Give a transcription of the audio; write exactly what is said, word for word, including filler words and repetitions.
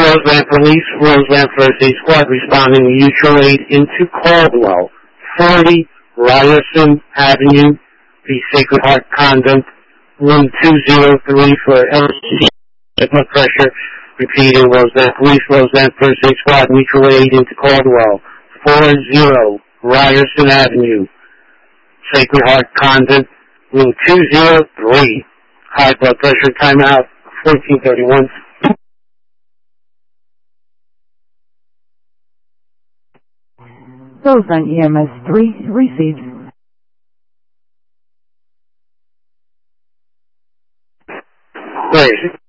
Roseland Police, Roseland First Aid Squad responding to mutual aid into Caldwell, forty Ryerson Avenue, the Sacred Heart Convent, room two oh three for elevated blood pressure. Repeating, Roseland Police, Roseland First Aid Squad, mutual aid into Caldwell, forty Ryerson Avenue, Sacred Heart Convent, room two oh three. High blood pressure, timeout, fourteen thirty-one. Roseland E M S three received. Great.